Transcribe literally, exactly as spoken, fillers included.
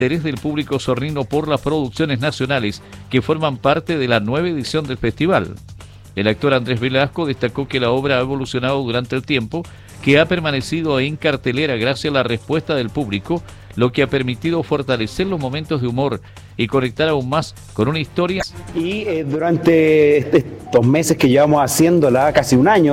interés del público sornino por las producciones nacionales que forman parte de la nueva edición del festival. El actor Andrés Velasco destacó que la obra ha evolucionado durante el tiempo, que ha permanecido en cartelera gracias a la respuesta del público, lo que ha permitido fortalecer los momentos de humor y conectar aún más con una historia. Y eh, durante estos meses que llevamos haciéndola, casi un año,